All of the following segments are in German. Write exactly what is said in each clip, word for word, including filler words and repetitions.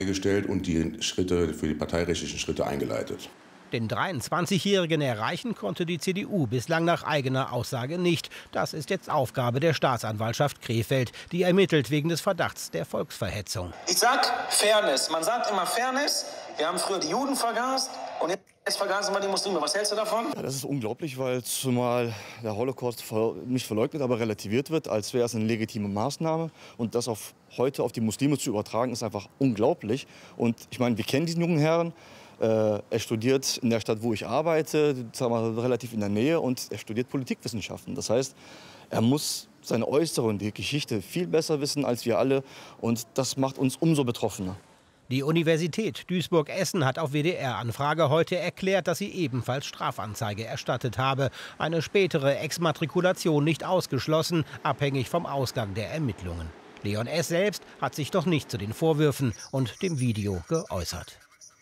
gestellt und die Schritte für die parteirechtlichen Schritte eingeleitet. Den dreiundzwanzigjährigen erreichen konnte die C D U bislang nach eigener Aussage nicht. Das ist jetzt Aufgabe der Staatsanwaltschaft Krefeld, die ermittelt wegen des Verdachts der Volksverhetzung. Ich sag Fairness. Man sagt immer Fairness. Wir haben früher die Juden vergast und jetzt vergasen wir die Muslime. Was hältst du davon? Ja, das ist unglaublich, weil zumal der Holocaust nicht verleugnet, aber relativiert wird, als wäre es eine legitime Maßnahme. Und das auf heute auf die Muslime zu übertragen, ist einfach unglaublich. Und ich meine, wir kennen diesen jungen Herrn. Er studiert in der Stadt, wo ich arbeite, sagen wir, relativ in der Nähe, und er studiert Politikwissenschaften. Das heißt, er muss seine Äußere und die Geschichte viel besser wissen als wir alle, und das macht uns umso betroffener. Die Universität Duisburg-Essen hat auf W D R-Anfrage heute erklärt, dass sie ebenfalls Strafanzeige erstattet habe. Eine spätere Exmatrikulation nicht ausgeschlossen, abhängig vom Ausgang der Ermittlungen. Leon S. selbst hat sich doch nicht zu den Vorwürfen und dem Video geäußert.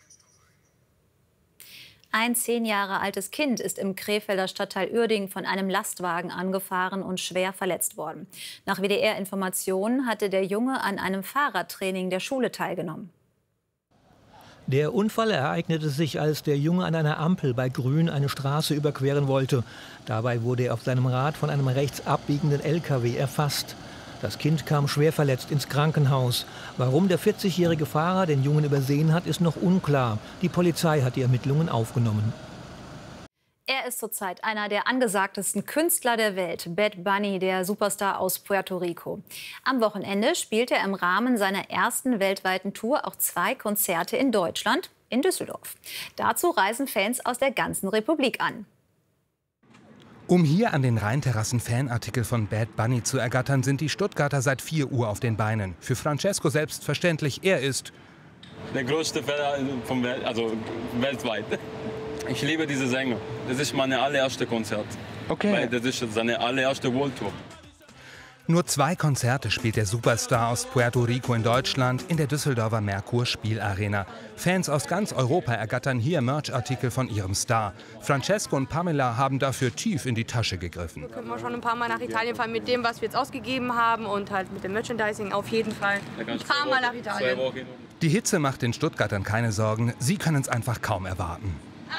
Ein zehn Jahre altes Kind ist im Krefelder Stadtteil Uerdingen von einem Lastwagen angefahren und schwer verletzt worden. Nach W D R-Informationen hatte der Junge an einem Fahrradtraining der Schule teilgenommen. Der Unfall ereignete sich, als der Junge an einer Ampel bei Grün eine Straße überqueren wollte. Dabei wurde er auf seinem Rad von einem rechts abbiegenden L K W erfasst. Das Kind kam schwer verletzt ins Krankenhaus. Warum der vierzigjährige Fahrer den Jungen übersehen hat, ist noch unklar. Die Polizei hat die Ermittlungen aufgenommen. Er ist zurzeit einer der angesagtesten Künstler der Welt, Bad Bunny, der Superstar aus Puerto Rico. Am Wochenende spielt er im Rahmen seiner ersten weltweiten Tour auch zwei Konzerte in Deutschland, in Düsseldorf. Dazu reisen Fans aus der ganzen Republik an. Um hier an den Rheinterrassen Fanartikel von Bad Bunny zu ergattern, sind die Stuttgarter seit vier Uhr auf den Beinen. Für Francesco selbstverständlich, er ist der größte Fan vom Welt, also weltweit. Ich liebe diese Sänger. Das ist mein allererste Konzert. Okay. Weil das ist seine allererste World Tour. Nur zwei Konzerte spielt der Superstar aus Puerto Rico in Deutschland in der Düsseldorfer Merkur Spielarena. Fans aus ganz Europa ergattern hier Merchartikel von ihrem Star. Francesco und Pamela haben dafür tief in die Tasche gegriffen. Wir können wir schon ein paar Mal nach Italien fahren mit dem, was wir jetzt ausgegeben haben, und halt mit dem Merchandising auf jeden Fall. Ein paar Mal nach Italien. Die Hitze macht den Stuttgartern keine Sorgen. Sie können es einfach kaum erwarten.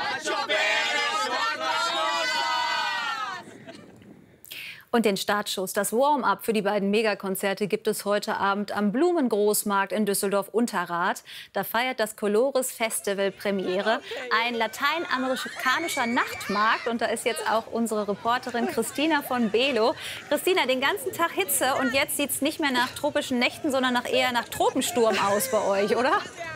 Und den Startschuss, das Warm-up für die beiden Megakonzerte gibt es heute Abend am Blumengroßmarkt in Düsseldorf-Unterrath. Da feiert das Colores Festival Premiere, ein lateinamerikanischer Nachtmarkt. Und da ist jetzt auch unsere Reporterin Christina von Belo. Christina, den ganzen Tag Hitze, und jetzt sieht es nicht mehr nach tropischen Nächten, sondern nach eher nach Tropensturm aus bei euch, oder?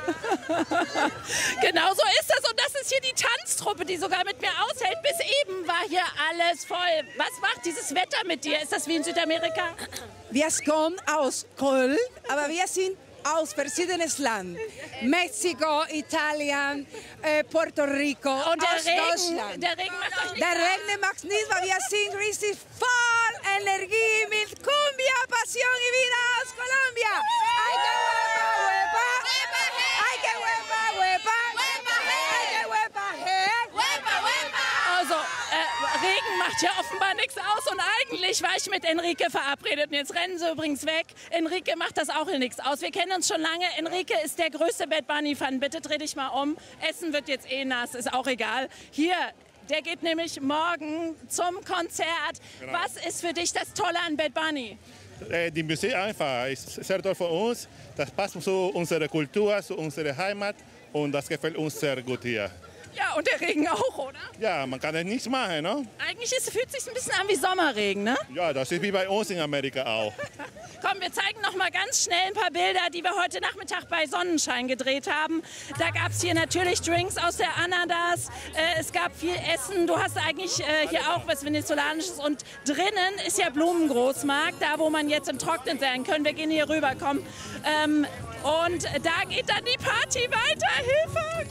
Genau so ist das. Und das ist hier die Tanztruppe, die sogar mit mir aushält. Bis eben war hier alles voll. Was macht dieses Wetter mit dir? Ist das wie in Südamerika? Wir kommen aus Köln, aber wir sind aus verschiedenen Ländern. Mexiko, Italien, äh, Puerto Rico, und der aus Regen, Deutschland. Der Regen macht euch nicht Der Regen macht nichts, weil wir sind richtig voll Energie mit Cumbia, Pasión y Vida aus Colombia. Ay, que huepa, huepa. Ay, que huepa, huepa. Ay, que huepa, hey. Also, äh, Regen macht ja offenbar nichts aus, und eigentlich war ich mit Enrique verabredet. Und jetzt rennen sie übrigens weg. Enrique macht das auch nichts aus. Wir kennen uns schon lange. Enrique ist der größte Bad Bunny-Fan. Bitte dreh dich mal um. Essen wird jetzt eh nass, ist auch egal. Hier, der geht nämlich morgen zum Konzert. Genau. Was ist für dich das Tolle an Bad Bunny? Die Musik einfach ist sehr toll für uns. Das passt zu unserer Kultur, zu unserer Heimat, und das gefällt uns sehr gut hier. Ja, und der Regen auch, oder? Ja, man kann ja nichts machen, ne? Eigentlich ist, fühlt es sich ein bisschen an wie Sommerregen, ne? Ja, das ist wie bei uns in Amerika auch. Komm, wir zeigen noch mal ganz schnell ein paar Bilder, die wir heute Nachmittag bei Sonnenschein gedreht haben. Da gab es hier natürlich Drinks aus der Ananas, äh, es gab viel Essen. Du hast eigentlich äh, hier auch was Venezolanisches, und drinnen ist ja Blumengroßmarkt, da wo man jetzt im Trocknen sein können. Wir gehen hier rüber, komm. Ähm, und da geht dann die Party weiter. Hilfe!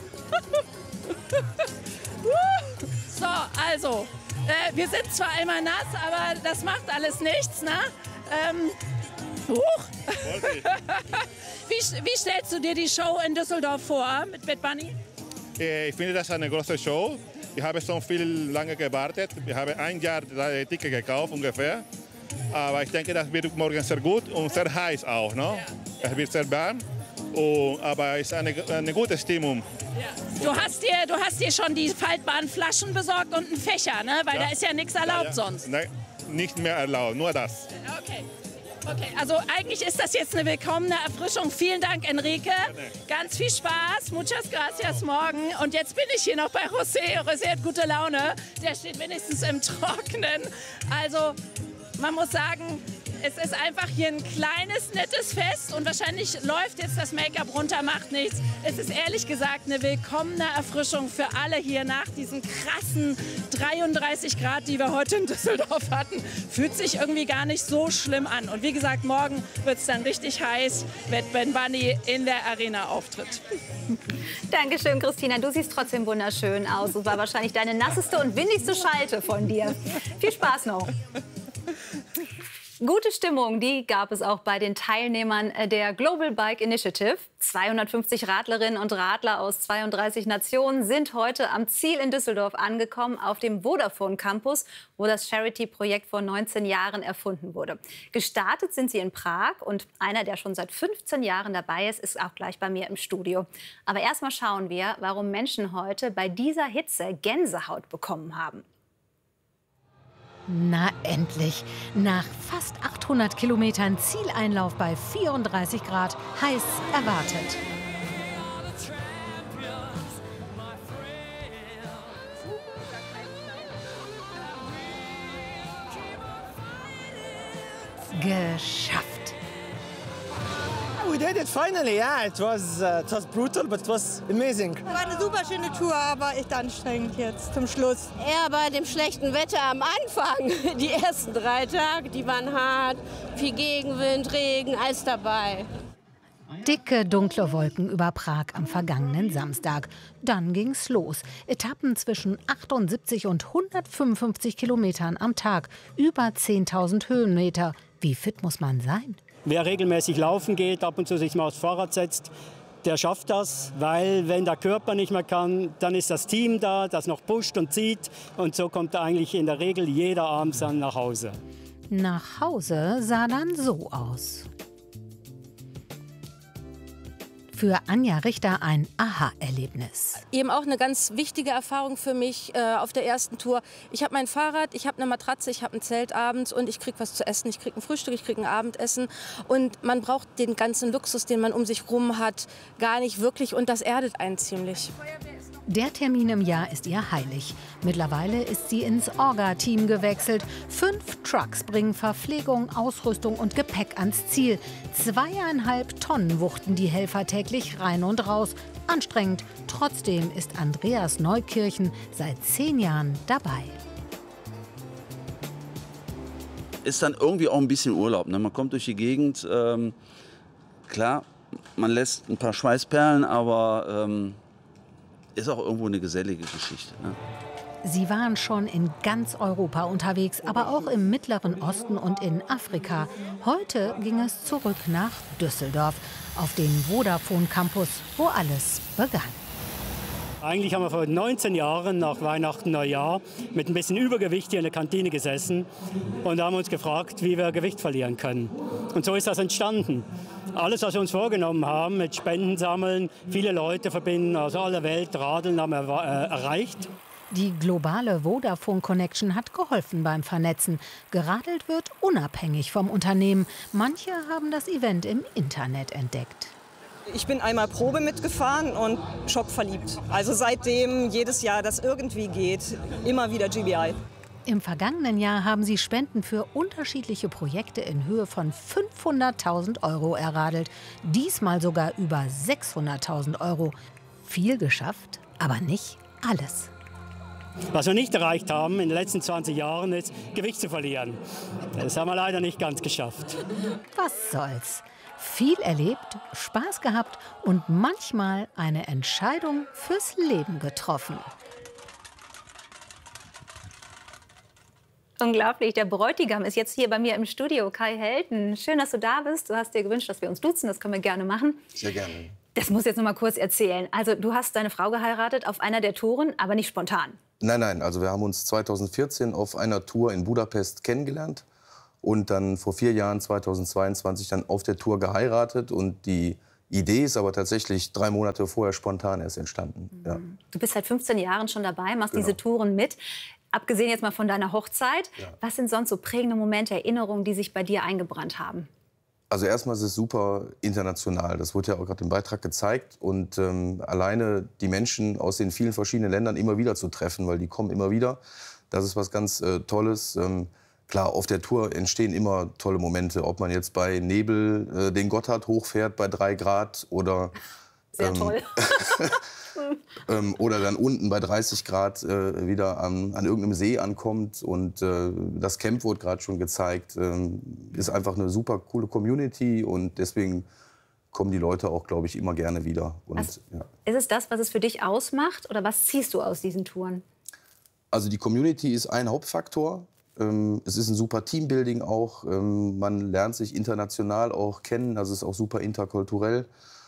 So, also, äh, wir sind zwar immer nass, aber das macht alles nichts, ne? Ähm, huch. wie, wie stellst du dir die Show in Düsseldorf vor mit Bad Bunny? Ich finde das eine große Show. Ich habe schon viel lange gewartet. Ich habe ein Jahr das Ticket gekauft ungefähr. Aber ich denke, das wird morgen sehr gut und sehr heiß auch, ne? Ja. Es wird sehr warm. Und, aber es ist eine, eine gute Stimmung. Ja. Du, hast dir, du hast dir schon die faltbaren Flaschen besorgt und einen Fächer, ne? Weil ja. da ist ja nichts erlaubt ja, ja. sonst. Nein, nicht mehr erlaubt, nur das. Okay. Okay, also eigentlich ist das jetzt eine willkommene Erfrischung. Vielen Dank, Enrique. Ganz viel Spaß. Muchas gracias morgen. Und jetzt bin ich hier noch bei José. José hat gute Laune. Der steht wenigstens im Trockenen. Also man muss sagen, es ist einfach hier ein kleines, nettes Fest. Und wahrscheinlich läuft jetzt das Make-up runter, macht nichts. Es ist ehrlich gesagt eine willkommene Erfrischung für alle hier nach diesen krassen dreiunddreißig Grad, die wir heute in Düsseldorf hatten. Fühlt sich irgendwie gar nicht so schlimm an. Und wie gesagt, morgen wird es dann richtig heiß, wenn Ben Bunny in der Arena auftritt. Dankeschön, Christina. Du siehst trotzdem wunderschön aus. Das war wahrscheinlich deine nasseste und windigste Schalte von dir. Viel Spaß noch. Gute Stimmung, die gab es auch bei den Teilnehmern der Global Bike Initiative. zweihundertfünfzig Radlerinnen und Radler aus zweiunddreißig Nationen sind heute am Ziel in Düsseldorf angekommen, auf dem Vodafone Campus, wo das Charity-Projekt vor neunzehn Jahren erfunden wurde. Gestartet sind sie in Prag und einer, der schon seit fünfzehn Jahren dabei ist, ist auch gleich bei mir im Studio. Aber erst mal schauen wir, warum Menschen heute bei dieser Hitze Gänsehaut bekommen haben. Na endlich! Nach fast achthundert Kilometern Zieleinlauf bei vierunddreißig Grad, heiß erwartet. Geschafft! We did it finally, yeah. It was, uh, it was brutal, but it was amazing. War eine super schöne Tour, aber echt anstrengend jetzt zum Schluss. Eher bei dem schlechten Wetter am Anfang. Die ersten drei Tage, die waren hart. Viel Gegenwind, Regen, alles dabei. Dicke, dunkle Wolken über Prag am vergangenen Samstag. Dann ging's los. Etappen zwischen achtundsiebzig und hundertfünfundfünfzig Kilometern am Tag. Über zehntausend Höhenmeter. Wie fit muss man sein? Wer regelmäßig laufen geht, ab und zu sich mal aufs Fahrrad setzt, der schafft das, weil wenn der Körper nicht mehr kann, dann ist das Team da, das noch pusht und zieht. Und so kommt eigentlich in der Regel jeder abends dann nach Hause. Nach Hause sah dann so aus. Für Anja Richter ein Aha-Erlebnis. Eben auch eine ganz wichtige Erfahrung für mich äh, auf der ersten Tour. Ich habe mein Fahrrad, ich habe eine Matratze, ich habe ein Zelt abends und ich kriege was zu essen. Ich kriege ein Frühstück, ich kriege ein Abendessen. Und man braucht den ganzen Luxus, den man um sich rum hat, gar nicht wirklich. Und das erdet einen ziemlich. Der Termin im Jahr ist ihr heilig. Mittlerweile ist sie ins Orga-Team gewechselt. Fünf Trucks bringen Verpflegung, Ausrüstung und Gepäck ans Ziel. Zweieinhalb Tonnen wuchten die Helfer täglich rein und raus. Anstrengend. Trotzdem ist Andreas Neukirchen seit zehn Jahren dabei. Ist dann irgendwie auch ein bisschen Urlaub. Ne? Man kommt durch die Gegend. Ähm, klar, man lässt ein paar Schweißperlen, aber ähm, ist auch irgendwo eine gesellige Geschichte. Ne? Sie waren schon in ganz Europa unterwegs, aber auch im Mittleren Osten und in Afrika. Heute ging es zurück nach Düsseldorf, auf den Vodafone Campus, wo alles begann. Eigentlich haben wir vor neunzehn Jahren nach Weihnachten, Neujahr mit ein bisschen Übergewicht hier in der Kantine gesessen und haben uns gefragt, wie wir Gewicht verlieren können. Und so ist das entstanden. Alles, was wir uns vorgenommen haben, mit Spenden sammeln, viele Leute verbinden aus aller Welt, Radeln haben wir äh, erreicht. Die globale Vodafone Connection hat geholfen beim Vernetzen. Geradelt wird unabhängig vom Unternehmen. Manche haben das Event im Internet entdeckt. Ich bin einmal Probe mitgefahren und schockverliebt. Also seitdem jedes Jahr, das irgendwie geht, immer wieder G B I. Im vergangenen Jahr haben sie Spenden für unterschiedliche Projekte in Höhe von fünfhunderttausend Euro erradelt. Diesmal sogar über sechshunderttausend Euro. Viel geschafft, aber nicht alles. Was wir nicht erreicht haben in den letzten zwanzig Jahren, ist Gewicht zu verlieren. Das haben wir leider nicht ganz geschafft. Was soll's? Viel erlebt, Spaß gehabt und manchmal eine Entscheidung fürs Leben getroffen. Unglaublich, der Bräutigam ist jetzt hier bei mir im Studio, Kai Helten. Schön, dass du da bist. Du hast dir gewünscht, dass wir uns duzen, das können wir gerne machen. Sehr gerne. Das muss ich jetzt noch mal kurz erzählen. Also du hast deine Frau geheiratet auf einer der Touren, aber nicht spontan. Nein, nein, also wir haben uns zweitausendvierzehn auf einer Tour in Budapest kennengelernt und dann vor vier Jahren, zweitausendzweiundzwanzig, dann auf der Tour geheiratet. Und die Idee ist aber tatsächlich drei Monate vorher spontan erst entstanden. Mhm. Ja. Du bist seit fünfzehn Jahren schon dabei, machst Genau. diese Touren mit. Abgesehen jetzt mal von deiner Hochzeit, Ja. was sind sonst so prägende Momente, Erinnerungen, die sich bei dir eingebrannt haben? Also erstmal ist es super international. Das wurde ja auch gerade im Beitrag gezeigt. Und ähm, alleine die Menschen aus den vielen verschiedenen Ländern immer wieder zu treffen, weil die kommen immer wieder, das ist was ganz äh, Tolles. Ähm, klar, auf der Tour entstehen immer tolle Momente. Ob man jetzt bei Nebel äh, den Gotthard hochfährt bei drei Grad oder... Sehr ähm, toll. ähm, oder dann unten bei dreißig Grad äh, wieder an, an irgendeinem See ankommt. Und äh, das Camp wurde gerade schon gezeigt. Ähm, ist einfach eine super coole Community und deswegen kommen die Leute auch, glaube ich, immer gerne wieder. Und, Also, ja. Ist es das, was es für dich ausmacht? Oder was ziehst du aus diesen Touren? Also die Community ist ein Hauptfaktor. Ähm, es ist ein super Teambuilding auch. Ähm, man lernt sich international auch kennen. Also es ist auch super interkulturell.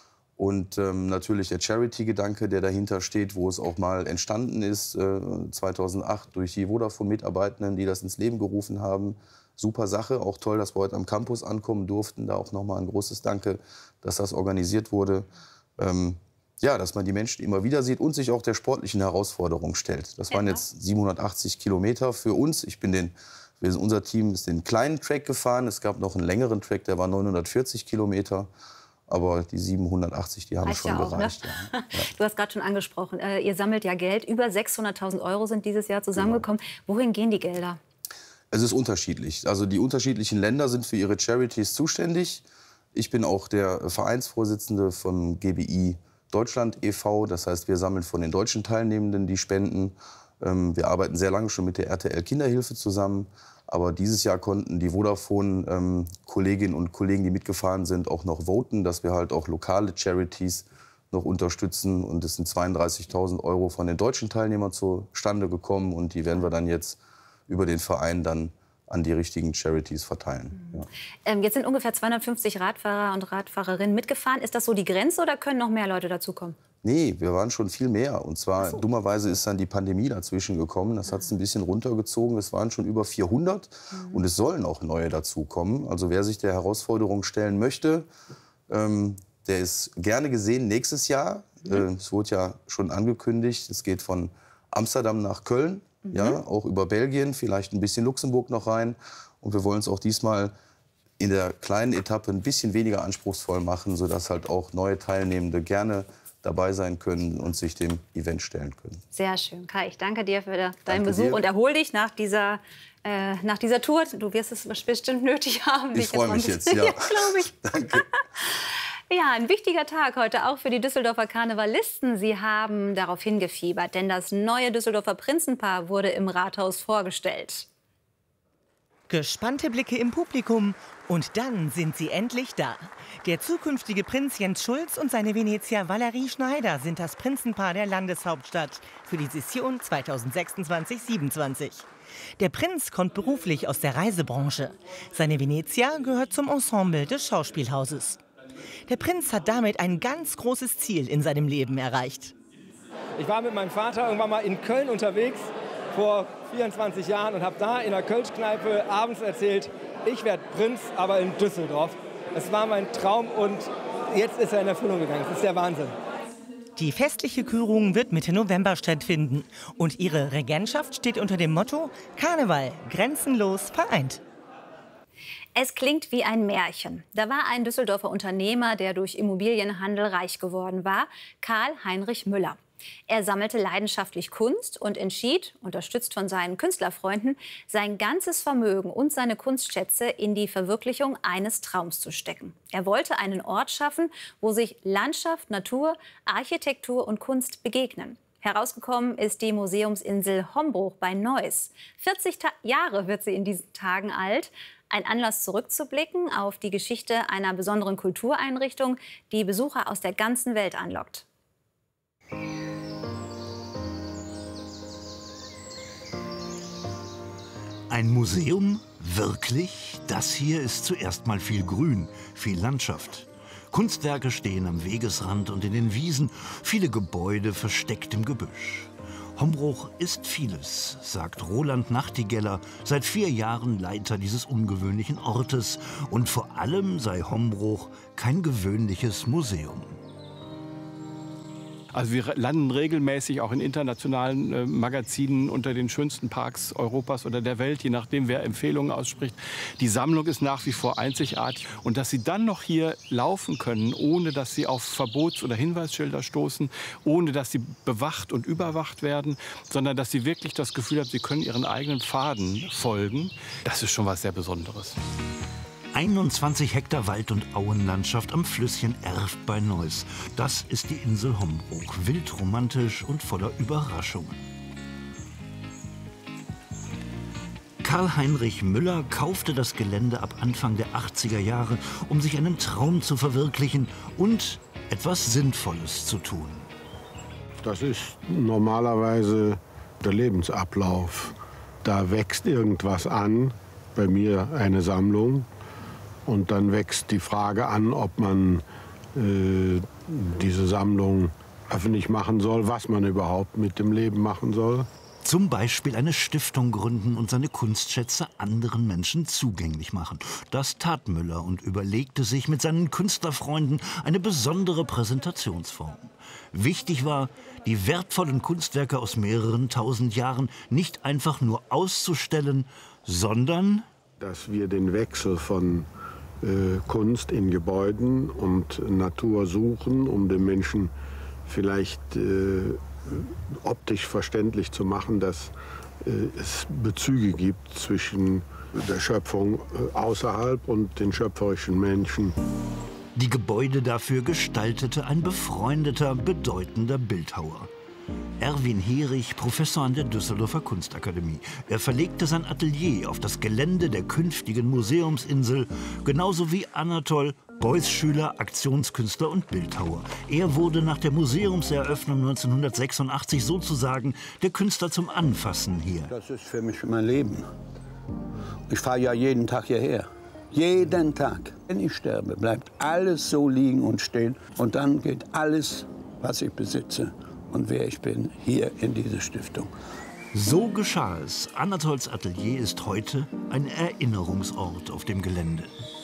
Und ähm, natürlich der Charity-Gedanke, der dahinter steht, wo es auch mal entstanden ist, äh, zweitausendacht durch die Vodafone-Mitarbeitenden, die das ins Leben gerufen haben. Super Sache, auch toll, dass wir heute am Campus ankommen durften. Da auch nochmal ein großes Danke, dass das organisiert wurde. Ähm, ja, dass man die Menschen immer wieder sieht und sich auch der sportlichen Herausforderung stellt. Das waren jetzt siebenhundertachtzig Kilometer für uns. Ich bin den, wir sind, unser Team ist den kleinen Track gefahren. Es gab noch einen längeren Track, der war neunhundertvierzig Kilometer. Aber die siebenhundertachtzig, die haben Reicht schon ja auch, gereicht. ne? Ja. Du hast gerade schon angesprochen, äh, ihr sammelt ja Geld. Über sechshunderttausend Euro sind dieses Jahr zusammengekommen. Wohin gehen die Gelder? Es ist unterschiedlich. Also die unterschiedlichen Länder sind für ihre Charities zuständig. Ich bin auch der Vereinsvorsitzende vom G B I Deutschland e V Das heißt, wir sammeln von den deutschen Teilnehmenden die Spenden. Ähm, wir arbeiten sehr lange schon mit der R T L Kinderhilfe zusammen. Aber dieses Jahr konnten die Vodafone-Kolleginnen ähm, und Kollegen, die mitgefahren sind, auch noch voten, dass wir halt auch lokale Charities noch unterstützen. Und es sind zweiunddreißigtausend Euro von den deutschen Teilnehmern zustande gekommen. Und die werden wir dann jetzt über den Verein dann an die richtigen Charities verteilen. Ja. Ähm, jetzt sind ungefähr zweihundertfünfzig Radfahrer und Radfahrerinnen mitgefahren. Ist das so die Grenze oder können noch mehr Leute dazukommen? Nee, wir waren schon viel mehr. Und zwar, so. dummerweise ist dann die Pandemie dazwischen gekommen. Das hat es ein bisschen runtergezogen. Es waren schon über vierhundert. Mhm. Und es sollen auch neue dazukommen. Also wer sich der Herausforderung stellen möchte, ähm, der ist gerne gesehen nächstes Jahr. Mhm. Äh, es wurde ja schon angekündigt. Es geht von Amsterdam nach Köln. Mhm. Ja, auch über Belgien, vielleicht ein bisschen Luxemburg noch rein. Und wir wollen es auch diesmal in der kleinen Etappe ein bisschen weniger anspruchsvoll machen, sodass halt auch neue Teilnehmende gerne dabei sein können und sich dem Event stellen können. Sehr schön. Kai, ich danke dir für deinen danke Besuch dir. und erhol dich nach dieser, äh, nach dieser Tour. Du wirst es bestimmt nötig haben. Ich freue mich jetzt, ja. Ja, glaube ich. Danke. Ja, ein wichtiger Tag heute auch für die Düsseldorfer Karnevalisten. Sie haben darauf hingefiebert, denn das neue Düsseldorfer Prinzenpaar wurde im Rathaus vorgestellt. Gespannte Blicke im Publikum und dann sind sie endlich da. Der zukünftige Prinz Jens Schulz und seine Venezia Valerie Schneider sind das Prinzenpaar der Landeshauptstadt für die Session zweitausendsechsundzwanzig siebenundzwanzig. Der Prinz kommt beruflich aus der Reisebranche. Seine Venezia gehört zum Ensemble des Schauspielhauses. Der Prinz hat damit ein ganz großes Ziel in seinem Leben erreicht. Ich war mit meinem Vater irgendwann mal in Köln unterwegs, vor vierundzwanzig Jahren, und habe da in der Kölschkneipe abends erzählt, ich werde Prinz, aber in Düsseldorf. Es war mein Traum und jetzt ist er in Erfüllung gegangen. Das ist der Wahnsinn. Die festliche Kürung wird Mitte November stattfinden. Und ihre Regentschaft steht unter dem Motto Karneval, grenzenlos vereint. Es klingt wie ein Märchen. Da war ein Düsseldorfer Unternehmer, der durch Immobilienhandel reich geworden war, Karl-Heinrich Müller. Er sammelte leidenschaftlich Kunst und entschied, unterstützt von seinen Künstlerfreunden, sein ganzes Vermögen und seine Kunstschätze in die Verwirklichung eines Traums zu stecken. Er wollte einen Ort schaffen, wo sich Landschaft, Natur, Architektur und Kunst begegnen. Herausgekommen ist die Museumsinsel Hombruch bei Neuss. vierzig Ta- Jahre wird sie in diesen Tagen alt. Ein Anlass zurückzublicken auf die Geschichte einer besonderen Kultureinrichtung, die Besucher aus der ganzen Welt anlockt. Ein Museum? Wirklich? Das hier ist zuerst mal viel Grün, viel Landschaft. Kunstwerke stehen am Wegesrand und in den Wiesen, viele Gebäude versteckt im Gebüsch. Hombruch ist vieles, sagt Roland Nachtigeller, seit vier Jahren Leiter dieses ungewöhnlichen Ortes. Und vor allem sei Hombruch kein gewöhnliches Museum. Also wir landen regelmäßig auch in internationalen äh, Magazinen unter den schönsten Parks Europas oder der Welt, je nachdem, wer Empfehlungen ausspricht. Die Sammlung ist nach wie vor einzigartig. Und dass Sie dann noch hier laufen können, ohne dass Sie auf Verbots- oder Hinweisschilder stoßen, ohne dass Sie bewacht und überwacht werden, sondern dass Sie wirklich das Gefühl haben, Sie können Ihren eigenen Pfaden folgen, das ist schon was sehr Besonderes. einundzwanzig Hektar Wald- und Auenlandschaft am Flüsschen Erft bei Neuss. Das ist die Insel Hombruch, wild romantisch und voller Überraschungen. Karl-Heinrich Müller kaufte das Gelände ab Anfang der achtziger Jahre, um sich einen Traum zu verwirklichen und etwas Sinnvolles zu tun. Das ist normalerweise der Lebensablauf. Da wächst irgendwas an, bei mir eine Sammlung. Und dann wächst die Frage an, ob man äh, diese Sammlung öffentlich machen soll, was man überhaupt mit dem Leben machen soll. Zum Beispiel eine Stiftung gründen und seine Kunstschätze anderen Menschen zugänglich machen. Das tat Müller und überlegte sich mit seinen Künstlerfreunden eine besondere Präsentationsform. Wichtig war, die wertvollen Kunstwerke aus mehreren tausend Jahren nicht einfach nur auszustellen, sondern dass wir den Wechsel von äh, Kunst in Gebäuden und Natur suchen, um den Menschen vielleicht äh, optisch verständlich zu machen, dass äh, es Bezüge gibt zwischen der Schöpfung äh, außerhalb und den schöpferischen Menschen. Die Gebäude dafür gestaltete ein befreundeter, bedeutender Bildhauer. Erwin Herich, Professor an der Düsseldorfer Kunstakademie. Er verlegte sein Atelier auf das Gelände der künftigen Museumsinsel, genauso wie Anatol, Beuys Schüler, Aktionskünstler und Bildhauer. Er wurde nach der Museumseröffnung neunzehnhundertsechsundachtzig sozusagen der Künstler zum Anfassen hier. Das ist für mich mein Leben. Ich fahre ja jeden Tag hierher. Jeden Tag. Wenn ich sterbe, bleibt alles so liegen und stehen. Und dann geht alles, was ich besitze und wer ich bin, hier in diese Stiftung. So geschah es. Anatols Atelier ist heute ein Erinnerungsort auf dem Gelände.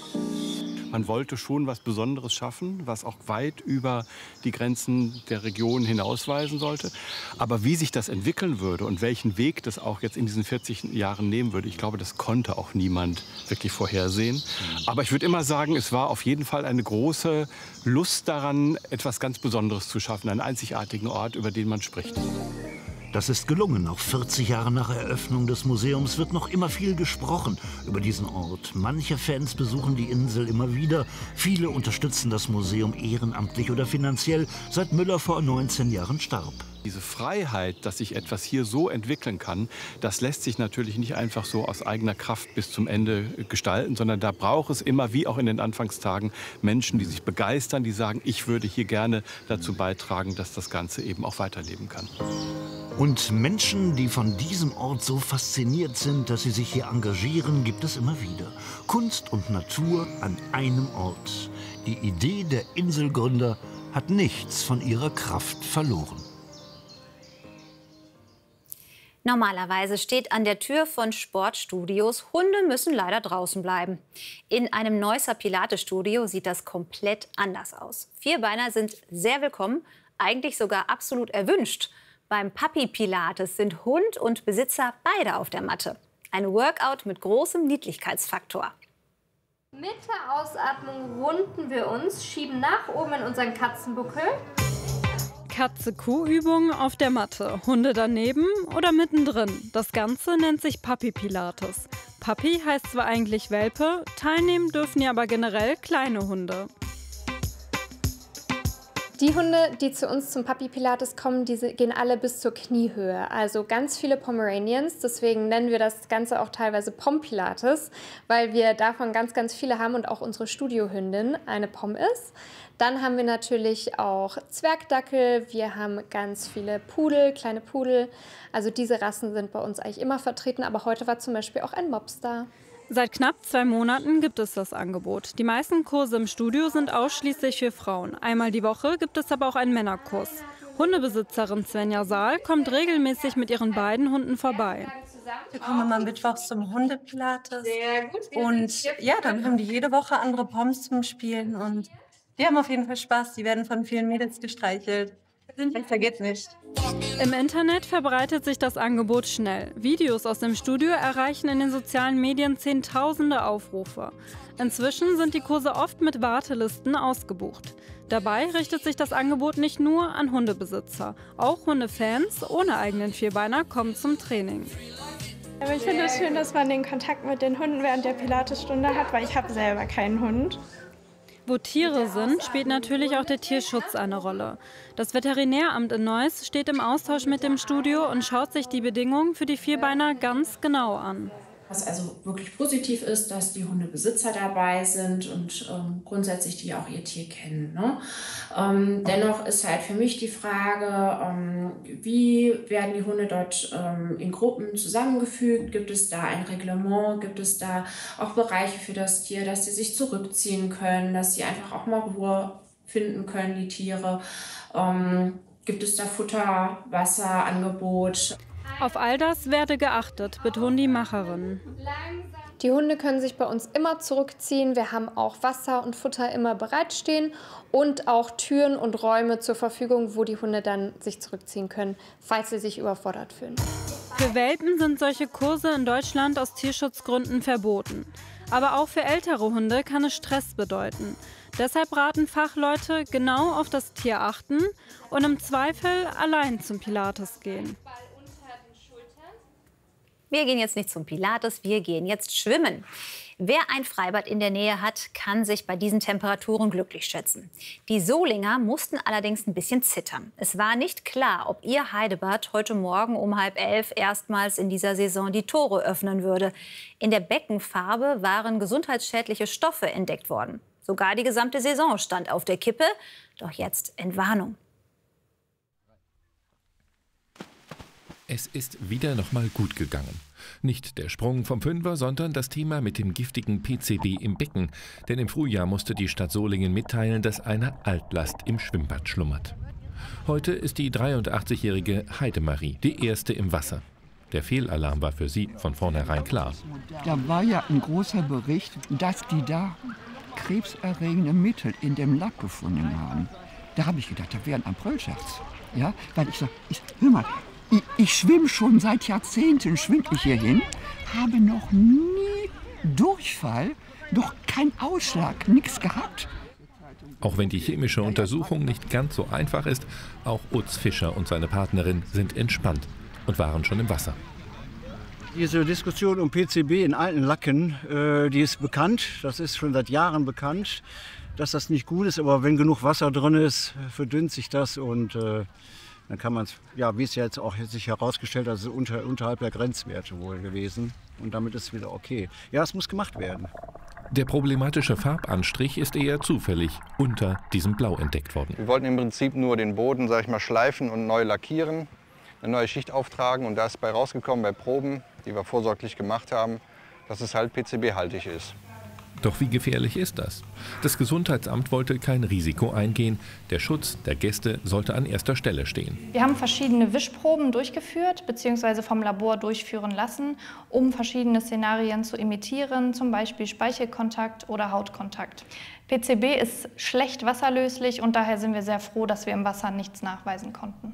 Man wollte schon was Besonderes schaffen, was auch weit über die Grenzen der Region hinausweisen sollte. Aber wie sich das entwickeln würde und welchen Weg das auch jetzt in diesen vierzig Jahren nehmen würde, ich glaube, das konnte auch niemand wirklich vorhersehen. Aber ich würde immer sagen, es war auf jeden Fall eine große Lust daran, etwas ganz Besonderes zu schaffen, einen einzigartigen Ort, über den man spricht. Das ist gelungen. Auch vierzig Jahre nach Eröffnung des Museums wird noch immer viel gesprochen über diesen Ort. Manche Fans besuchen die Insel immer wieder. Viele unterstützen das Museum ehrenamtlich oder finanziell, seit Müller vor neunzehn Jahren starb. Diese Freiheit, dass sich etwas hier so entwickeln kann, das lässt sich natürlich nicht einfach so aus eigener Kraft bis zum Ende gestalten, sondern da braucht es immer, wie auch in den Anfangstagen, Menschen, die sich begeistern, die sagen, ich würde hier gerne dazu beitragen, dass das Ganze eben auch weiterleben kann. Und Menschen, die von diesem Ort so fasziniert sind, dass sie sich hier engagieren, gibt es immer wieder. Kunst und Natur an einem Ort. Die Idee der Inselgründer hat nichts von ihrer Kraft verloren. Normalerweise steht an der Tür von Sportstudios, Hunde müssen leider draußen bleiben. In einem Neusser Pilates-Studio sieht das komplett anders aus. Vierbeiner sind sehr willkommen, eigentlich sogar absolut erwünscht. Beim Papi Pilates sind Hund und Besitzer beide auf der Matte. Ein Workout mit großem Niedlichkeitsfaktor. Mit der Ausatmung runden wir uns, schieben nach oben in unseren Katzenbuckel. Katze-Kuh-Übung auf der Matte. Hunde daneben oder mittendrin. Das Ganze nennt sich Papi Pilates. Papi heißt zwar eigentlich Welpe, teilnehmen dürfen ja aber generell kleine Hunde. Die Hunde, die zu uns zum Papi Pilates kommen, die gehen alle bis zur Kniehöhe. Also ganz viele Pomeranians, deswegen nennen wir das Ganze auch teilweise Pom Pilates, weil wir davon ganz, ganz viele haben und auch unsere Studiohündin eine Pom ist. Dann haben wir natürlich auch Zwergdackel, wir haben ganz viele Pudel, kleine Pudel. Also diese Rassen sind bei uns eigentlich immer vertreten, aber heute war zum Beispiel auch ein Mops da. Seit knapp zwei Monaten gibt es das Angebot. Die meisten Kurse im Studio sind ausschließlich für Frauen. Einmal die Woche gibt es aber auch einen Männerkurs. Hundebesitzerin Svenja Saal kommt regelmäßig mit ihren beiden Hunden vorbei. Wir kommen immer mittwochs zum Hundepilates. Sehr gut. Und ja, dann haben die jede Woche andere Pommes zum Spielen. Und die haben auf jeden Fall Spaß. Die werden von vielen Mädels gestreichelt. Besser geht's nicht. Im Internet verbreitet sich das Angebot schnell. Videos aus dem Studio erreichen in den sozialen Medien Zehntausende Aufrufe. Inzwischen sind die Kurse oft mit Wartelisten ausgebucht. Dabei richtet sich das Angebot nicht nur an Hundebesitzer. Auch Hundefans ohne eigenen Vierbeiner kommen zum Training. Aber ich finde es schön, dass man den Kontakt mit den Hunden während der Pilatesstunde hat, weil ich habe selber keinen Hund. Wo Tiere sind, spielt natürlich auch der Tierschutz eine Rolle. Das Veterinäramt in Neuss steht im Austausch mit dem Studio und schaut sich die Bedingungen für die Vierbeiner ganz genau an. Was also wirklich positiv ist, dass die Hundebesitzer dabei sind und ähm, grundsätzlich die auch ihr Tier kennen. Ne? Ähm, dennoch ist halt für mich die Frage, ähm, wie werden die Hunde dort ähm, in Gruppen zusammengefügt? Gibt es da ein Reglement? Gibt es da auch Bereiche für das Tier, dass sie sich zurückziehen können, dass sie einfach auch mal Ruhe finden können, die Tiere? Ähm, gibt es da Futter, Wasser, Angebot? Auf all das werde geachtet, betonen die Macherinnen. Die Hunde können sich bei uns immer zurückziehen. Wir haben auch Wasser und Futter immer bereitstehen und auch Türen und Räume zur Verfügung, wo die Hunde dann sich zurückziehen können, falls sie sich überfordert fühlen. Für Welpen sind solche Kurse in Deutschland aus Tierschutzgründen verboten. Aber auch für ältere Hunde kann es Stress bedeuten. Deshalb raten Fachleute, genau auf das Tier achten und im Zweifel allein zum Pilates gehen. Wir gehen jetzt nicht zum Pilates, wir gehen jetzt schwimmen. Wer ein Freibad in der Nähe hat, kann sich bei diesen Temperaturen glücklich schätzen. Die Solinger mussten allerdings ein bisschen zittern. Es war nicht klar, ob ihr Heidebad heute Morgen um halb elf erstmals in dieser Saison die Tore öffnen würde. In der Beckenfarbe waren gesundheitsschädliche Stoffe entdeckt worden. Sogar die gesamte Saison stand auf der Kippe. Doch jetzt Entwarnung. Es ist wieder noch mal gut gegangen. Nicht der Sprung vom Fünfer, sondern das Thema mit dem giftigen P C B im Becken. Denn im Frühjahr musste die Stadt Solingen mitteilen, dass eine Altlast im Schwimmbad schlummert. Heute ist die dreiundachtzigjährige Heidemarie die erste im Wasser. Der Fehlalarm war für sie von vornherein klar. Da war ja ein großer Bericht, dass die da krebserregende Mittel in dem Lack gefunden haben. Da habe ich gedacht, das wäre ein Aprilscherz. Ja, weil ich sage, ich, hör mal, ich, ich schwimme schon seit Jahrzehnten, schwimme ich hier hin, habe noch nie Durchfall, noch keinen Ausschlag, nichts gehabt. Auch wenn die chemische Untersuchung nicht ganz so einfach ist, auch Utz Fischer und seine Partnerin sind entspannt und waren schon im Wasser. Diese Diskussion um P C B in alten Lacken, äh, die ist bekannt, das ist schon seit Jahren bekannt, dass das nicht gut ist, aber wenn genug Wasser drin ist, verdünnt sich das und äh, dann kann man es, ja, wie es ja jetzt auch sich herausgestellt hat, ist unter, unterhalb der Grenzwerte wohl gewesen und damit ist es wieder okay. Ja, es muss gemacht werden. Der problematische Farbanstrich ist eher zufällig unter diesem Blau entdeckt worden. Wir wollten im Prinzip nur den Boden, sag ich mal, schleifen und neu lackieren, eine neue Schicht auftragen und da ist bei rausgekommen bei Proben, die wir vorsorglich gemacht haben, dass es halt P C B-haltig ist. Doch wie gefährlich ist das? Das Gesundheitsamt wollte kein Risiko eingehen. Der Schutz der Gäste sollte an erster Stelle stehen. Wir haben verschiedene Wischproben durchgeführt bzw. vom Labor durchführen lassen, um verschiedene Szenarien zu imitieren, zum Beispiel Speichelkontakt oder Hautkontakt. P C B ist schlecht wasserlöslich und daher sind wir sehr froh, dass wir im Wasser nichts nachweisen konnten.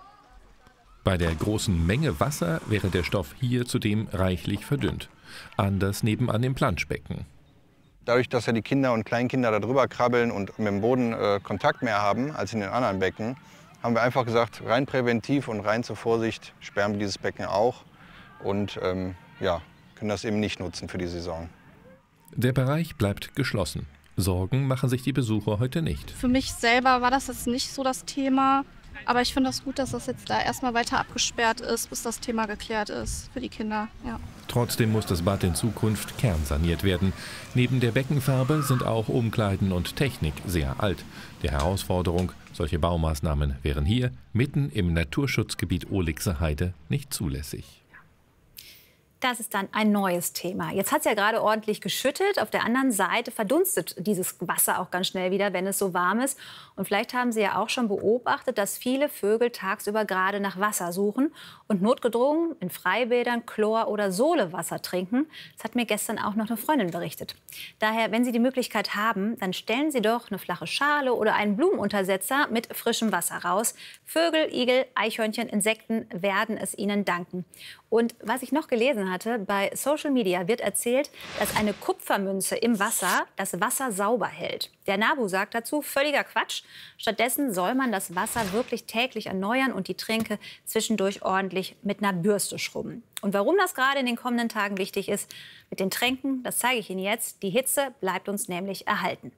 Bei der großen Menge Wasser wäre der Stoff hier zudem reichlich verdünnt. Anders nebenan im Planschbecken. Dadurch, dass ja die Kinder und Kleinkinder da drüber krabbeln und mit dem Boden äh, Kontakt mehr haben als in den anderen Becken, haben wir einfach gesagt, rein präventiv und rein zur Vorsicht sperren wir dieses Becken auch und ähm, ja, können das eben nicht nutzen für die Saison. Der Bereich bleibt geschlossen. Sorgen machen sich die Besucher heute nicht. Für mich selber war das jetzt nicht so das Thema. Aber ich finde das gut, dass das jetzt da erstmal weiter abgesperrt ist, bis das Thema geklärt ist für die Kinder. Ja. Trotzdem muss das Bad in Zukunft kernsaniert werden. Neben der Beckenfarbe sind auch Umkleiden und Technik sehr alt. Die Herausforderung, solche Baumaßnahmen wären hier, mitten im Naturschutzgebiet Ohligse Heide, nicht zulässig. Das ist dann ein neues Thema. Jetzt hat es ja gerade ordentlich geschüttet. Auf der anderen Seite verdunstet dieses Wasser auch ganz schnell wieder, wenn es so warm ist. Und vielleicht haben Sie ja auch schon beobachtet, dass viele Vögel tagsüber gerade nach Wasser suchen und notgedrungen in Freibädern Chlor- oder Solewasser trinken. Das hat mir gestern auch noch eine Freundin berichtet. Daher, wenn Sie die Möglichkeit haben, dann stellen Sie doch eine flache Schale oder einen Blumenuntersetzer mit frischem Wasser raus. Vögel, Igel, Eichhörnchen, Insekten werden es Ihnen danken. Und was ich noch gelesen hatte, bei Social Media wird erzählt, dass eine Kupfermünze im Wasser das Wasser sauber hält. Der NABU sagt dazu, völliger Quatsch. Stattdessen soll man das Wasser wirklich täglich erneuern und die Tränke zwischendurch ordentlich mit einer Bürste schrubben. Und warum das gerade in den kommenden Tagen wichtig ist mit den Tränken, das zeige ich Ihnen jetzt. Die Hitze bleibt uns nämlich erhalten.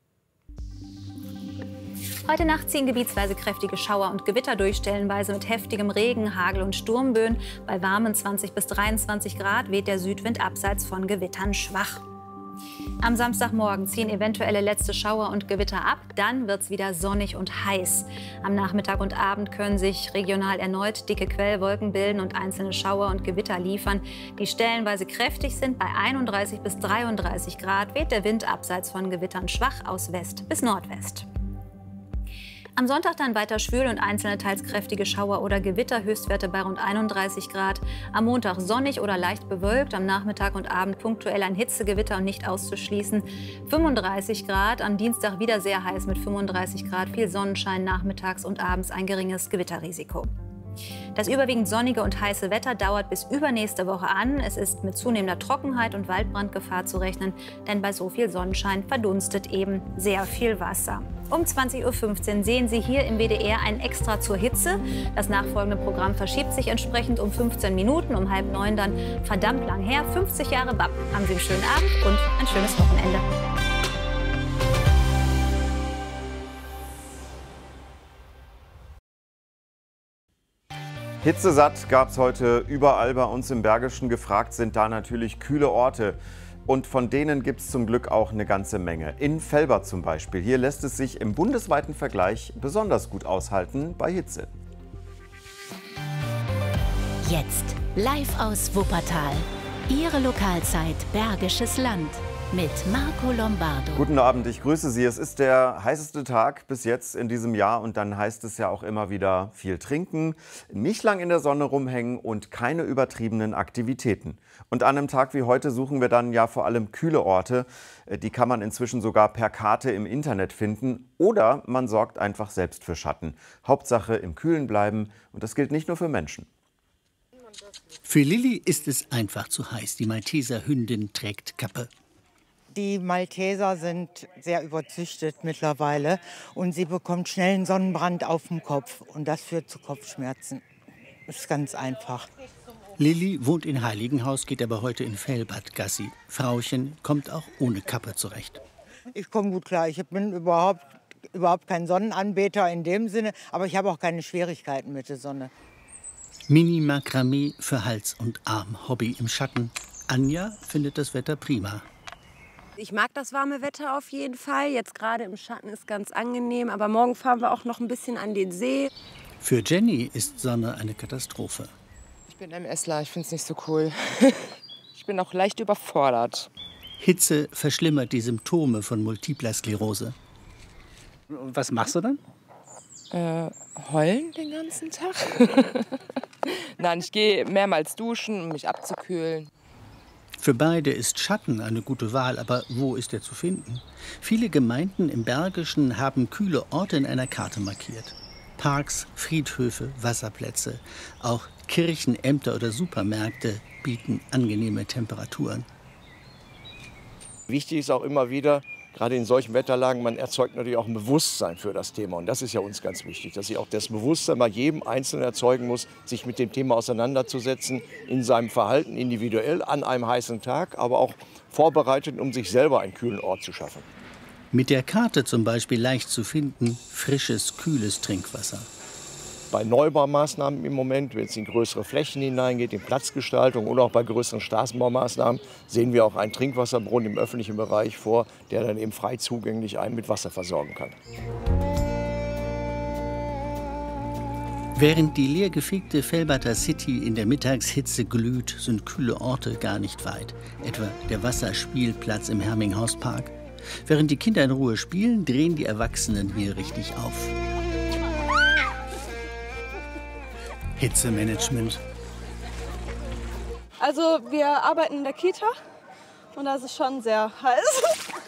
Heute Nacht ziehen gebietsweise kräftige Schauer und Gewitter durch, stellenweise mit heftigem Regen, Hagel und Sturmböen. Bei warmen zwanzig bis dreiundzwanzig Grad weht der Südwind abseits von Gewittern schwach. Am Samstagmorgen ziehen eventuelle letzte Schauer und Gewitter ab. Dann wird es wieder sonnig und heiß. Am Nachmittag und Abend können sich regional erneut dicke Quellwolken bilden und einzelne Schauer und Gewitter liefern, die stellenweise kräftig sind. Bei einunddreißig bis dreiunddreißig Grad weht der Wind abseits von Gewittern schwach aus West bis Nordwest. Am Sonntag dann weiter schwül und einzelne teils kräftige Schauer oder Gewitter, Höchstwerte bei rund einunddreißig Grad. Am Montag sonnig oder leicht bewölkt, am Nachmittag und Abend punktuell ein Hitzegewitter und nicht auszuschließen. fünfunddreißig Grad, am Dienstag wieder sehr heiß mit fünfunddreißig Grad, viel Sonnenschein, nachmittags und abends ein geringes Gewitterrisiko. Das überwiegend sonnige und heiße Wetter dauert bis übernächste Woche an. Es ist mit zunehmender Trockenheit und Waldbrandgefahr zu rechnen, denn bei so viel Sonnenschein verdunstet eben sehr viel Wasser. Um zwanzig Uhr fünfzehn sehen Sie hier im W D R ein Extra zur Hitze. Das nachfolgende Programm verschiebt sich entsprechend um fünfzehn Minuten, um halb neun dann verdammt lang her. fünfzig Jahre B A P. Haben Sie einen schönen Abend und ein schönes Wochenende. Hitzesatt gab es heute überall bei uns im Bergischen. Gefragt sind da natürlich kühle Orte. Und von denen gibt es zum Glück auch eine ganze Menge. In Velbert zum Beispiel. Hier lässt es sich im bundesweiten Vergleich besonders gut aushalten bei Hitze. Jetzt live aus Wuppertal. Ihre Lokalzeit Bergisches Land mit Marco Lombardo. Guten Abend, ich grüße Sie. Es ist der heißeste Tag bis jetzt in diesem Jahr und dann heißt es ja auch immer wieder viel trinken, nicht lang in der Sonne rumhängen und keine übertriebenen Aktivitäten. Und an einem Tag wie heute suchen wir dann ja vor allem kühle Orte. Die kann man inzwischen sogar per Karte im Internet finden oder man sorgt einfach selbst für Schatten. Hauptsache im Kühlen bleiben und das gilt nicht nur für Menschen. Für Lilly ist es einfach zu heiß. Die Malteser Hündin trägt Kappe. Die Malteser sind sehr überzüchtet mittlerweile und sie bekommt schnell einen Sonnenbrand auf dem Kopf und das führt zu Kopfschmerzen. Das ist ganz einfach. Lilly wohnt in Heiligenhaus, geht aber heute in Velbert Gassi. Frauchen kommt auch ohne Kappe zurecht. Ich komme gut klar. Ich bin überhaupt, überhaupt kein Sonnenanbeter in dem Sinne, aber ich habe auch keine Schwierigkeiten mit der Sonne. Mini-Makramee für Hals und Arm, Hobby im Schatten. Anja findet das Wetter prima. Ich mag das warme Wetter auf jeden Fall. Jetzt gerade im Schatten ist ganz angenehm. Aber morgen fahren wir auch noch ein bisschen an den See. Für Jenny ist Sonne eine Katastrophe. Ich bin MSler, ich finde es nicht so cool. Ich bin auch leicht überfordert. Hitze verschlimmert die Symptome von Multipler Sklerose. Und was machst du dann? Äh, heulen den ganzen Tag? Nein, ich gehe mehrmals duschen, um mich abzukühlen. Für beide ist Schatten eine gute Wahl, aber wo ist er zu finden? Viele Gemeinden im Bergischen haben kühle Orte in einer Karte markiert. Parks, Friedhöfe, Wasserplätze, auch Kirchen, Ämter oder Supermärkte bieten angenehme Temperaturen. Wichtig ist auch immer wieder, gerade in solchen Wetterlagen, man erzeugt natürlich auch ein Bewusstsein für das Thema. Und das ist ja uns ganz wichtig, dass sich auch das Bewusstsein bei jedem Einzelnen erzeugen muss, sich mit dem Thema auseinanderzusetzen, in seinem Verhalten individuell an einem heißen Tag, aber auch vorbereitet, um sich selber einen kühlen Ort zu schaffen. Mit der Karte zum Beispiel leicht zu finden, frisches, kühles Trinkwasser. Bei Neubaumaßnahmen im Moment, wenn es in größere Flächen hineingeht, in Platzgestaltung oder auch bei größeren Straßenbaumaßnahmen, sehen wir auch einen Trinkwasserbrunnen im öffentlichen Bereich vor, der dann eben frei zugänglich einen mit Wasser versorgen kann. Während die leergefegte Velberter City in der Mittagshitze glüht, sind kühle Orte gar nicht weit. Etwa der Wasserspielplatz im Herminghauspark. Während die Kinder in Ruhe spielen, drehen die Erwachsenen hier richtig auf. Hitzemanagement. Also wir arbeiten in der Kita und da ist es schon sehr heiß.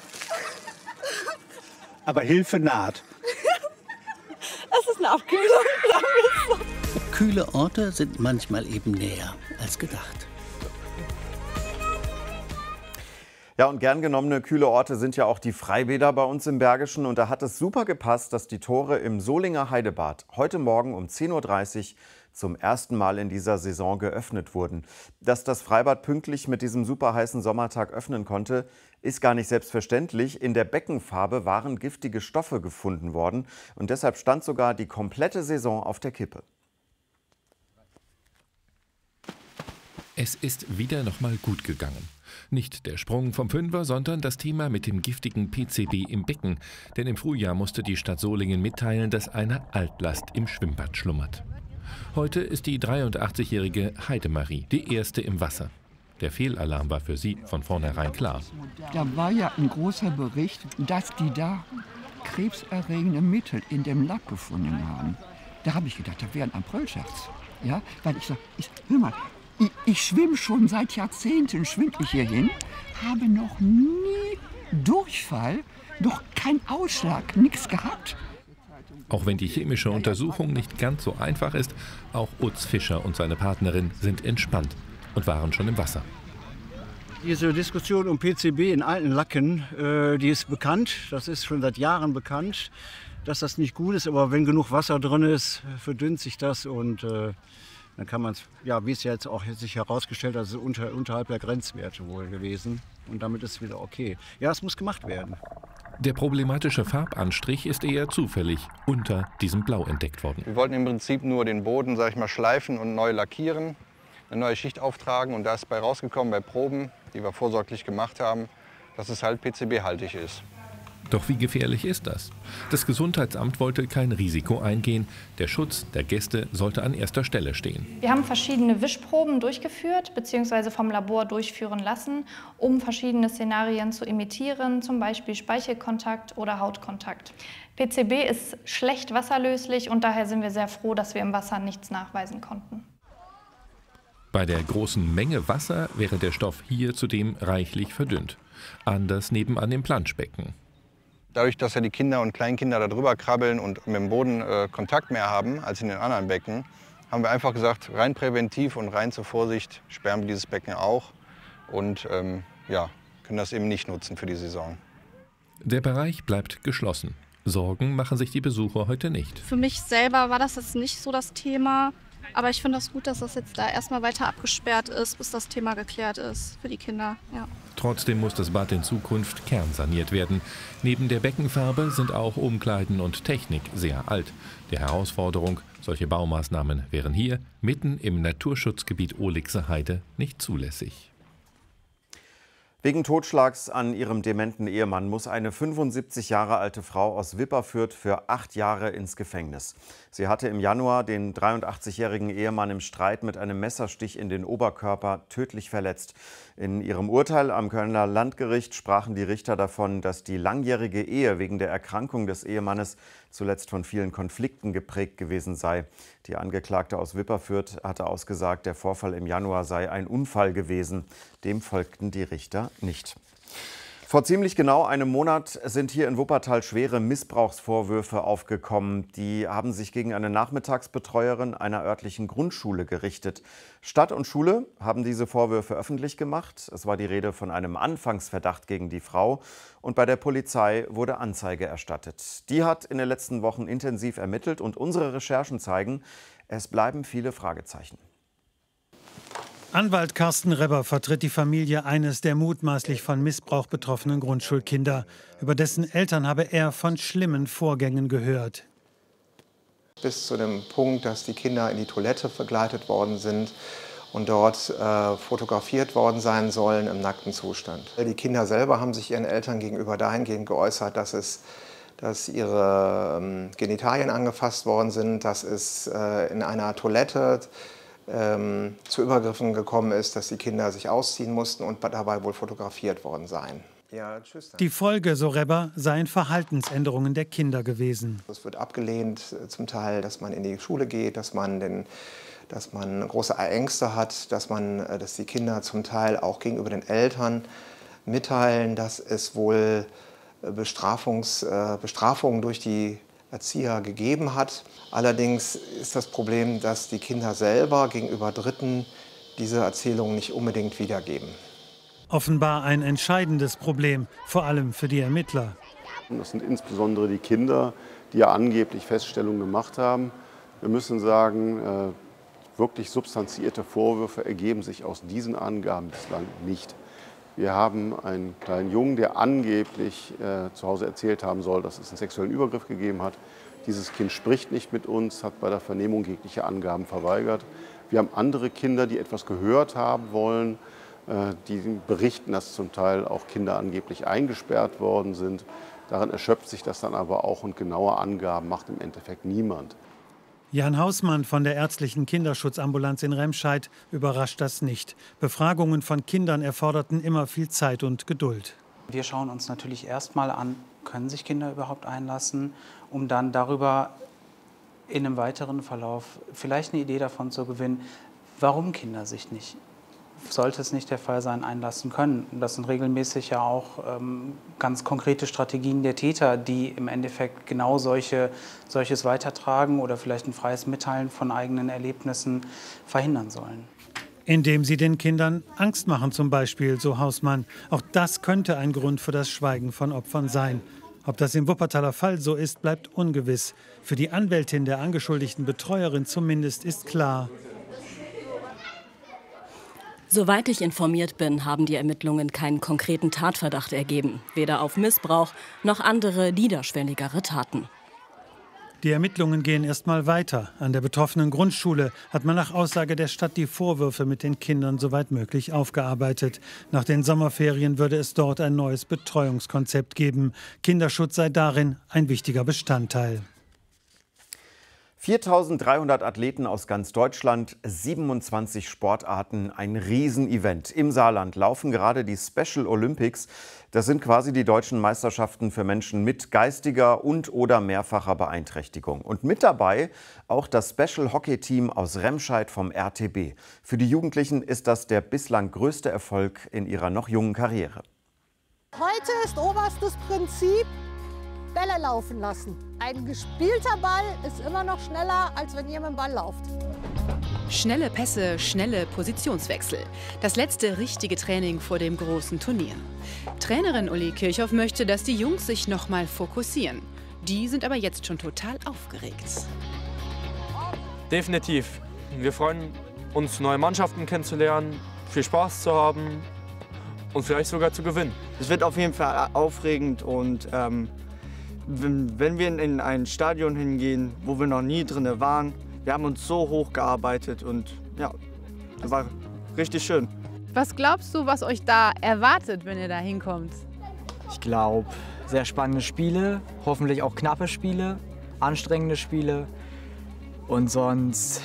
Aber Hilfe naht. Es ist eine Abkühlung, sagen wir so. Kühle Orte sind manchmal eben näher als gedacht. Ja, und gern genommene kühle Orte sind ja auch die Freibäder bei uns im Bergischen. Und da hat es super gepasst, dass die Tore im Solinger Heidebad heute Morgen um zehn Uhr dreißig zum ersten Mal in dieser Saison geöffnet wurden. Dass das Freibad pünktlich mit diesem super heißen Sommertag öffnen konnte, ist gar nicht selbstverständlich. In der Beckenfarbe waren giftige Stoffe gefunden worden. Und deshalb stand sogar die komplette Saison auf der Kippe. Es ist wieder noch mal gut gegangen. Nicht der Sprung vom Fünfer, sondern das Thema mit dem giftigen P C B im Becken. Denn im Frühjahr musste die Stadt Solingen mitteilen, dass eine Altlast im Schwimmbad schlummert. Heute ist die dreiundachtzigjährige Heidemarie die erste im Wasser. Der Fehlalarm war für sie von vornherein klar. Da war ja ein großer Bericht, dass die da krebserregende Mittel in dem Lack gefunden haben. Da habe ich gedacht, das wäre ein Aprilscherz. Ja, weil ich so, ich, hör mal, ich, ich schwimme schon seit Jahrzehnten, schwimme ich hier hin, habe noch nie Durchfall, noch kein Ausschlag, nichts gehabt. Auch wenn die chemische Untersuchung nicht ganz so einfach ist, auch Utz Fischer und seine Partnerin sind entspannt und waren schon im Wasser. Diese Diskussion um P C B in alten Lacken, äh, die ist bekannt. Das ist schon seit Jahren bekannt, dass das nicht gut ist. Aber wenn genug Wasser drin ist, verdünnt sich das und äh, dann kann man es, ja, wie es jetzt auch sich herausgestellt hat, ist unter, unterhalb der Grenzwerte wohl gewesen. Und damit ist es wieder okay. Ja, es muss gemacht werden. Der problematische Farbanstrich ist eher zufällig unter diesem Blau entdeckt worden. Wir wollten im Prinzip nur den Boden, sag ich mal, schleifen und neu lackieren, eine neue Schicht auftragen. Und da ist bei rausgekommen bei Proben, die wir vorsorglich gemacht haben, dass es halt P C B-haltig ist. Doch wie gefährlich ist das? Das Gesundheitsamt wollte kein Risiko eingehen. Der Schutz der Gäste sollte an erster Stelle stehen. Wir haben verschiedene Wischproben durchgeführt bzw. vom Labor durchführen lassen, um verschiedene Szenarien zu imitieren, zum Beispiel Speichelkontakt oder Hautkontakt. P C B ist schlecht wasserlöslich und daher sind wir sehr froh, dass wir im Wasser nichts nachweisen konnten. Bei der großen Menge Wasser wäre der Stoff hier zudem reichlich verdünnt. Anders nebenan im Planschbecken. Dadurch, dass ja die Kinder und Kleinkinder da drüber krabbeln und mit dem Boden äh, Kontakt mehr haben als in den anderen Becken, haben wir einfach gesagt, rein präventiv und rein zur Vorsicht sperren wir dieses Becken auch und ähm, ja, können das eben nicht nutzen für die Saison. Der Bereich bleibt geschlossen. Sorgen machen sich die Besucher heute nicht. Für mich selber war das jetzt nicht so das Thema. Aber ich finde das gut, dass das jetzt da erstmal weiter abgesperrt ist, bis das Thema geklärt ist für die Kinder. Ja. Trotzdem muss das Bad in Zukunft kernsaniert werden. Neben der Beckenfarbe sind auch Umkleiden und Technik sehr alt. Der Herausforderung, solche Baumaßnahmen wären hier, mitten im Naturschutzgebiet Ohligse Heide, nicht zulässig. Wegen Totschlags an ihrem dementen Ehemann muss eine fünfundsiebzig Jahre alte Frau aus Wipperfürth für acht Jahre ins Gefängnis. Sie hatte im Januar den dreiundachtzigjährigen Ehemann im Streit mit einem Messerstich in den Oberkörper tödlich verletzt. In ihrem Urteil am Kölner Landgericht sprachen die Richter davon, dass die langjährige Ehe wegen der Erkrankung des Ehemannes zuletzt von vielen Konflikten geprägt gewesen sei. Die Angeklagte aus Wipperfürth hatte ausgesagt, der Vorfall im Januar sei ein Unfall gewesen. Dem folgten die Richter nicht. Vor ziemlich genau einem Monat sind hier in Wuppertal schwere Missbrauchsvorwürfe aufgekommen. Die haben sich gegen eine Nachmittagsbetreuerin einer örtlichen Grundschule gerichtet. Stadt und Schule haben diese Vorwürfe öffentlich gemacht. Es war die Rede von einem Anfangsverdacht gegen die Frau. Und bei der Polizei wurde Anzeige erstattet. Die hat in den letzten Wochen intensiv ermittelt. Und unsere Recherchen zeigen, es bleiben viele Fragezeichen. Anwalt Carsten Rebber vertritt die Familie eines der mutmaßlich von Missbrauch betroffenen Grundschulkinder. Über dessen Eltern habe er von schlimmen Vorgängen gehört. Bis zu dem Punkt, dass die Kinder in die Toilette begleitet worden sind und dort äh, fotografiert worden sein sollen im nackten Zustand. Die Kinder selber haben sich ihren Eltern gegenüber dahingehend geäußert, dass es dass ihre ähm, Genitalien angefasst worden sind, dass es äh, in einer Toilette ähm, zu Übergriffen gekommen ist, dass die Kinder sich ausziehen mussten und dabei wohl fotografiert worden seien. Ja, tschüss. Die Folge, so Rebber, seien Verhaltensänderungen der Kinder gewesen. Es wird abgelehnt, zum Teil, dass man in die Schule geht, dass man, den, dass man große Ängste hat, dass, man, dass die Kinder zum Teil auch gegenüber den Eltern mitteilen, dass es wohl Bestrafungs, Bestrafungen durch die Erzieher gegeben hat. Allerdings ist das Problem, dass die Kinder selber gegenüber Dritten diese Erzählungen nicht unbedingt wiedergeben. Offenbar ein entscheidendes Problem, vor allem für die Ermittler. Das sind insbesondere die Kinder, die ja angeblich Feststellungen gemacht haben. Wir müssen sagen, wirklich substanziierte Vorwürfe ergeben sich aus diesen Angaben bislang nicht. Wir haben einen kleinen Jungen, der angeblich äh, zu Hause erzählt haben soll, dass es einen sexuellen Übergriff gegeben hat. Dieses Kind spricht nicht mit uns, hat bei der Vernehmung jegliche Angaben verweigert. Wir haben andere Kinder, die etwas gehört haben wollen, äh, die berichten, dass zum Teil auch Kinder angeblich eingesperrt worden sind. Daran erschöpft sich das dann aber auch und genaue Angaben macht im Endeffekt niemand. Jan Hausmann von der ärztlichen Kinderschutzambulanz in Remscheid überrascht das nicht. Befragungen von Kindern erforderten immer viel Zeit und Geduld. Wir schauen uns natürlich erst mal an, können sich Kinder überhaupt einlassen, um dann darüber in einem weiteren Verlauf vielleicht eine Idee davon zu gewinnen, warum Kinder sich nicht, sollte es nicht der Fall sein, einlassen können. Das sind regelmäßig ja auch ähm, ganz konkrete Strategien der Täter, die im Endeffekt genau solche, solches Weitertragen oder vielleicht ein freies Mitteilen von eigenen Erlebnissen verhindern sollen. Indem sie den Kindern Angst machen zum Beispiel, so Hausmann. Auch das könnte ein Grund für das Schweigen von Opfern sein. Ob das im Wuppertaler Fall so ist, bleibt ungewiss. Für die Anwältin der angeschuldigten Betreuerin zumindest ist klar: Soweit ich informiert bin, haben die Ermittlungen keinen konkreten Tatverdacht ergeben. Weder auf Missbrauch noch andere niederschwelligere Taten. Die Ermittlungen gehen erst mal weiter. An der betroffenen Grundschule hat man nach Aussage der Stadt die Vorwürfe mit den Kindern soweit möglich aufgearbeitet. Nach den Sommerferien würde es dort ein neues Betreuungskonzept geben. Kinderschutz sei darin ein wichtiger Bestandteil. viertausenddreihundert Athleten aus ganz Deutschland, siebenundzwanzig Sportarten, ein Riesenevent. Im Saarland laufen gerade die Special Olympics. Das sind quasi die deutschen Meisterschaften für Menschen mit geistiger und oder mehrfacher Beeinträchtigung. Und mit dabei auch das Special Hockey Team aus Remscheid vom R T B. Für die Jugendlichen ist das der bislang größte Erfolg in ihrer noch jungen Karriere. Heute ist oberstes Prinzip: Bälle laufen lassen. Ein gespielter Ball ist immer noch schneller, als wenn ihr mit dem Ball lauft. Schnelle Pässe, schnelle Positionswechsel. Das letzte richtige Training vor dem großen Turnier. Trainerin Uli Kirchhoff möchte, dass die Jungs sich noch mal fokussieren. Die sind aber jetzt schon total aufgeregt. Definitiv. Wir freuen uns, neue Mannschaften kennenzulernen, viel Spaß zu haben und vielleicht sogar zu gewinnen. Es wird auf jeden Fall aufregend und ähm, wenn wir in ein Stadion hingehen, wo wir noch nie drin waren, wir haben uns so hochgearbeitet und ja, das war richtig schön. Was glaubst du, was euch da erwartet, wenn ihr da hinkommt? Ich glaube, sehr spannende Spiele, hoffentlich auch knappe Spiele, anstrengende Spiele und sonst,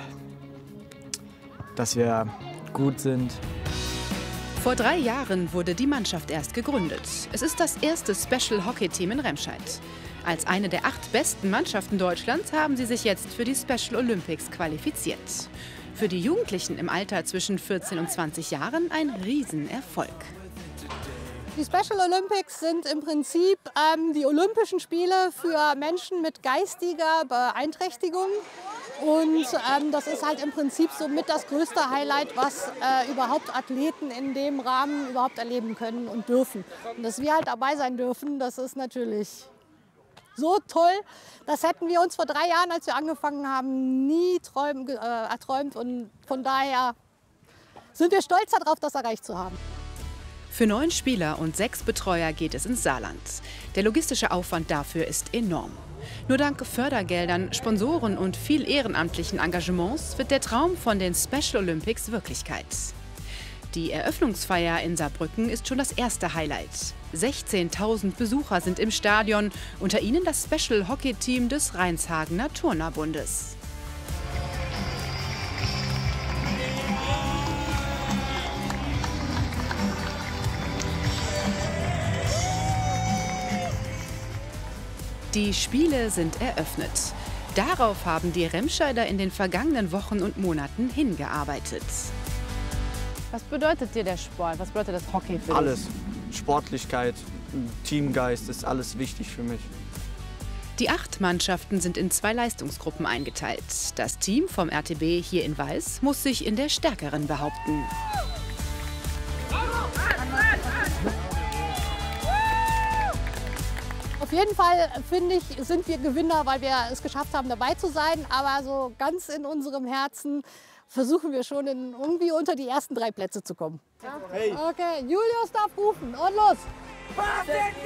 dass wir gut sind. Vor drei Jahren wurde die Mannschaft erst gegründet. Es ist das erste Special Hockey Team in Remscheid. Als eine der acht besten Mannschaften Deutschlands haben sie sich jetzt für die Special Olympics qualifiziert. Für die Jugendlichen im Alter zwischen vierzehn und zwanzig Jahren ein Riesenerfolg. Die Special Olympics sind im Prinzip ähm, die Olympischen Spiele für Menschen mit geistiger Beeinträchtigung. Und ähm, das ist halt im Prinzip somit das größte Highlight, was äh, überhaupt Athleten in dem Rahmen überhaupt erleben können und dürfen. Und dass wir halt dabei sein dürfen, das ist natürlich so toll. Das hätten wir uns vor drei Jahren, als wir angefangen haben, nie träumen, äh, erträumt. Und von daher sind wir stolz darauf, das erreicht zu haben. Für neun Spieler und sechs Betreuer geht es ins Saarland. Der logistische Aufwand dafür ist enorm. Nur dank Fördergeldern, Sponsoren und viel ehrenamtlichen Engagements wird der Traum von den Special Olympics Wirklichkeit. Die Eröffnungsfeier in Saarbrücken ist schon das erste Highlight. sechzehntausend Besucher sind im Stadion, unter ihnen das Special Hockey Team des Rheinshagener Turnerbundes. Die Spiele sind eröffnet. Darauf haben die Remscheider in den vergangenen Wochen und Monaten hingearbeitet. Was bedeutet dir der Sport? Was bedeutet das Hockey für dich? Alles. Sportlichkeit, Teamgeist ist alles wichtig für mich. Die acht Mannschaften sind in zwei Leistungsgruppen eingeteilt. Das Team vom R T B hier in Weiß muss sich in der stärkeren behaupten. Auf jeden Fall, finde ich, sind wir Gewinner, weil wir es geschafft haben, dabei zu sein. Aber so ganz in unserem Herzen versuchen wir schon in, irgendwie unter die ersten drei Plätze zu kommen. Okay, Julius darf rufen und los!